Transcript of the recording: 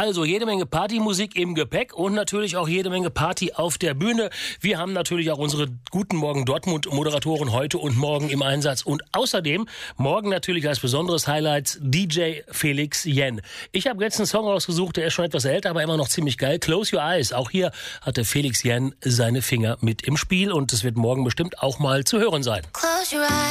Also jede Menge Partymusik im Gepäck und natürlich auch jede Menge Party auf der Bühne. Wir haben natürlich auch unsere Guten Morgen Dortmund-Moderatoren heute und morgen im Einsatz. Und außerdem morgen natürlich als besonderes Highlight DJ Felix Jen. Ich habe jetzt einen Song rausgesucht, der ist schon etwas älter, aber immer noch ziemlich geil. Close Your Eyes. Auch hier hatte Felix Jen seine Finger mit im Spiel und es wird morgen bestimmt auch mal zu hören sein. Close your eyes.